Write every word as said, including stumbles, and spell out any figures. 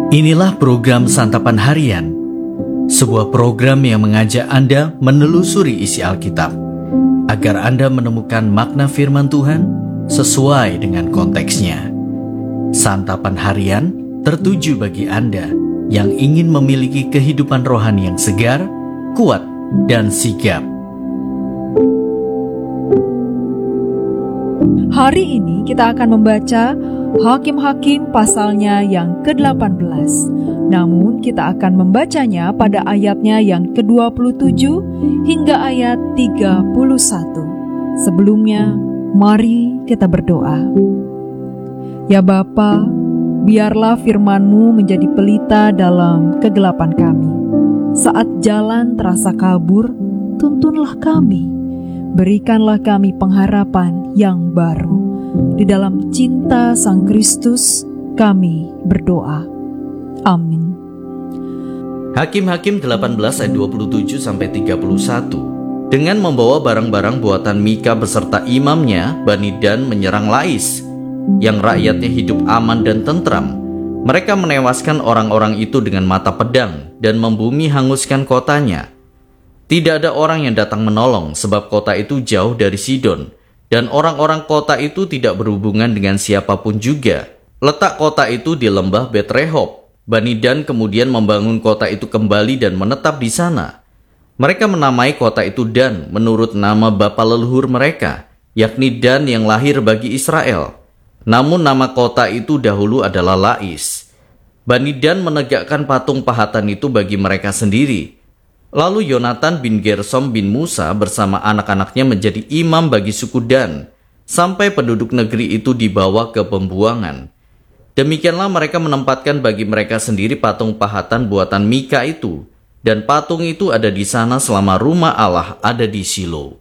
Inilah program Santapan Harian, sebuah program yang mengajak Anda menelusuri isi Alkitab, agar Anda menemukan makna firman Tuhan sesuai dengan konteksnya. Santapan Harian tertuju bagi Anda yang ingin memiliki kehidupan rohani yang segar, kuat, dan sigap. Hari ini kita akan membaca Hakim-Hakim pasalnya yang kedelapan belas. Namun kita akan membacanya pada ayatnya yang kedua puluh tujuh hingga ayat tiga puluh satu. Sebelumnya, mari kita berdoa. Ya Bapa, biarlah firman-Mu menjadi pelita dalam kegelapan kami. Saat jalan terasa kabur, tuntunlah kami. Berikanlah kami pengharapan yang baru. Di dalam cinta Sang Kristus, kami berdoa. Amin. Hakim-Hakim delapan belas ayat dua puluh tujuh sampai tiga puluh satu. Dengan membawa barang-barang buatan Mika beserta imamnya, Bani Dan menyerang Lais, yang rakyatnya hidup aman dan tentram. Mereka menewaskan orang-orang itu dengan mata pedang dan membumi hanguskan kotanya. Tidak ada orang yang datang menolong, sebab kota itu jauh dari Sidon, dan orang-orang kota itu tidak berhubungan dengan siapapun juga. Letak kota itu di lembah Bet Rehob. Bani Dan kemudian membangun kota itu kembali dan menetap di sana. Mereka menamai kota itu Dan menurut nama bapa leluhur mereka, yakni Dan yang lahir bagi Israel. Namun nama kota itu dahulu adalah Lais. Bani Dan menegakkan patung pahatan itu bagi mereka sendiri. Lalu Yonatan bin Gersom bin Musa bersama anak-anaknya menjadi imam bagi suku Dan, sampai penduduk negeri itu dibawa ke pembuangan. Demikianlah mereka menempatkan bagi mereka sendiri patung pahatan buatan Mika itu, dan patung itu ada di sana selama rumah Allah ada di Shilo.